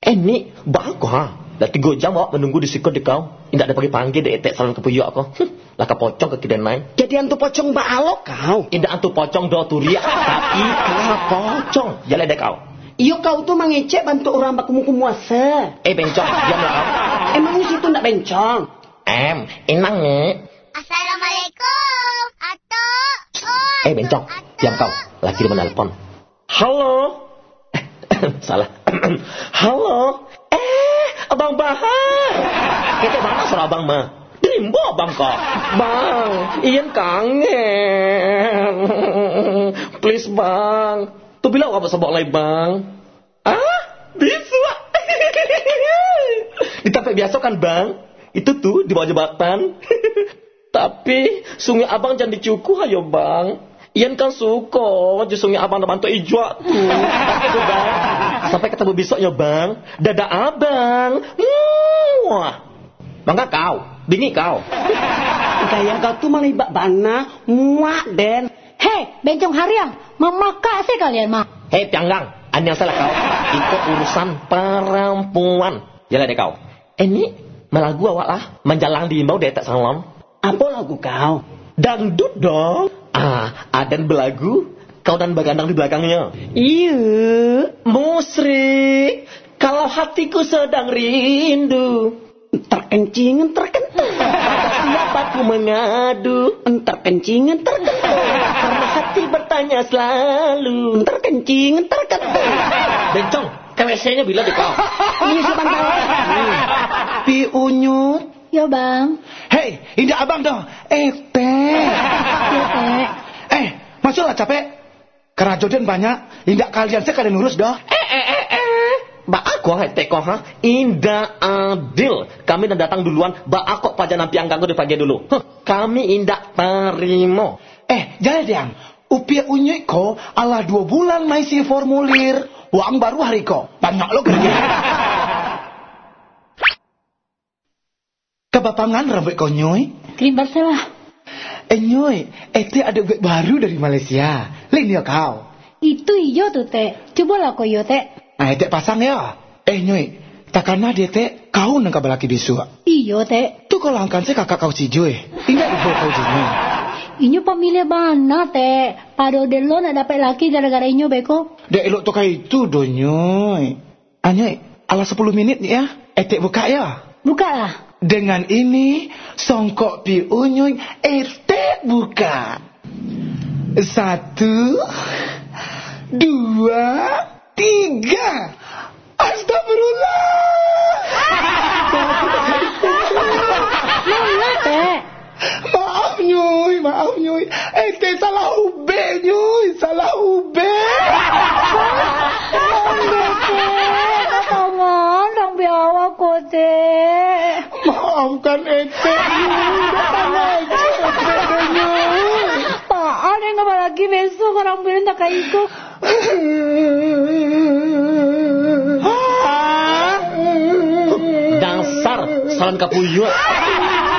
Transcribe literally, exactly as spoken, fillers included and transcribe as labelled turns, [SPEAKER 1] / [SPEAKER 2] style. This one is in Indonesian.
[SPEAKER 1] Eh ni, bagus ha. Dah tiga jam awak menunggu di sikut di kau. Tidak ada pergi panggil dek etek salon kepuyuk aku. Lah ka pocong ke kiden lain.
[SPEAKER 2] Jadi antu pocong balok kau.
[SPEAKER 1] Tidak antu pocong do turia, tapi ka pocong. Jalan dek kau.
[SPEAKER 2] Iyo kau tu mengecek bantu orang bakumu kumuasa.
[SPEAKER 1] Eh bencong, diamlah kau.
[SPEAKER 2] Emang di situ ndak bencong.
[SPEAKER 1] Em, inang ni.
[SPEAKER 3] Assalamualaikum. Atuk. Oh,
[SPEAKER 1] Eh bencong, diam kau. Laki dia menelpon. Halo. Salah. Halo. Eh, Abang Bahar. Kita mana suara Abang mah? Dimbo Abang kok. Bang, Ian kangen. Please Bang. Tu bila apa sebab lagi Bang? Ah, bisa. Di tempat biasa kan Bang? Itu tuh di bawah jembatan. Tapi sungai Abang jangan dicukuh ayo Bang. Ian kan suka je sungai Abang nak bantu ijwa tu. Itu Bang. Sampai ketemu besok ya Bang. Dadah Abang. Muah. Bangga kau. Bingi kau.
[SPEAKER 2] Gaya kau tu malah ibak bana. Muak Den.
[SPEAKER 4] Hei, bencong hariang. Memakak sih kalian mah.
[SPEAKER 1] Hei Pianggang. An yang salah kau. Itu urusan perempuan. Jalan deh kau. Eh ni melagu awak lah. Menjalang di imbau detek salon.
[SPEAKER 2] Apa lagu kau?
[SPEAKER 1] Dangdut dong. Ah, adan belagu, kau dan bagandang di belakangnya.
[SPEAKER 2] Iya.
[SPEAKER 1] Musrik, kalau hatiku sedang rindu.
[SPEAKER 2] Terkencing, terkentung.
[SPEAKER 1] Siapa aku mengadu?
[SPEAKER 2] Terkencing, terkentung.
[SPEAKER 1] Karena hati bertanya selalu.
[SPEAKER 2] Terkencing, terkentung.
[SPEAKER 1] Bencong, ke W C-nya bila di kau?
[SPEAKER 2] Ini sebentar. Pi unyut.
[SPEAKER 4] Yo bang.
[SPEAKER 5] Hei, indah abang dah. Eh, teh.
[SPEAKER 4] Yo teh.
[SPEAKER 5] Eh, masuklah capek. Kerajodan banyak. Indah kalian sekalian urus dah.
[SPEAKER 1] Eh, eh, eh, eh. Ba aku hai teko ha. Indah adil. Kami dah datang duluan. Ba aku paja nampi angkangku di pagi dulu. Huh, kami indah terima.
[SPEAKER 5] Eh, jangan diam. Upia unyik ko ala dua bulan maisi formulir. Uang baru hari ko. Banyak lo kerja. Kebapangan rambut kau nyoy?
[SPEAKER 4] Krim Barcelah.
[SPEAKER 5] Eh nyoy, ete ada web baru dari Malaysia. Lain dia kau.
[SPEAKER 4] Itu iyo tuh teh. Coba lah kau yo teh.
[SPEAKER 5] Nah, ete pasang ya. Eh nyoy, takana dia teh kau nang kabalaki besok.
[SPEAKER 4] Iyo teh.
[SPEAKER 5] Tu kau langkan saya kakak kau si Joy. Ingat ibu kau jini.
[SPEAKER 4] Inyo pamilya mana teh? Pado delo nak dapat laki gara-gara inyo beko.
[SPEAKER 5] Dek elok tu kai itu do nyoy. Ah nyoy, ala sepuluh minit ya. Ete buka ya.
[SPEAKER 4] Buka lah.
[SPEAKER 5] Dengan ini, songkok pi unyuy, ete buka. Satu, dua, tiga. Astagfirullah.
[SPEAKER 4] Mana teh?
[SPEAKER 5] Maaf nyuy, maaf nyuy. Ete salah ube nyuy, salah ube.
[SPEAKER 4] Tangan, dong biawa ko teh.
[SPEAKER 5] Maafkan ete nyuy, datang aja ete nyuy.
[SPEAKER 4] Apaan yang nggak lagi besok orang bilang tak kayak itu.
[SPEAKER 1] Dasar salam kapuyuk.